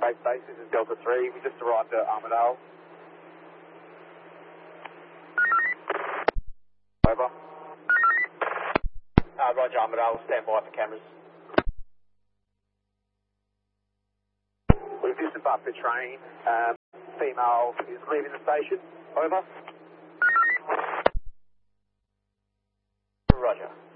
Base Base, this is Delta 3. We just arrived at Armidale. Over. Roger, Armidale. Stand by for cameras. We've disembarked the train. Female is leaving the station. Over. Roger.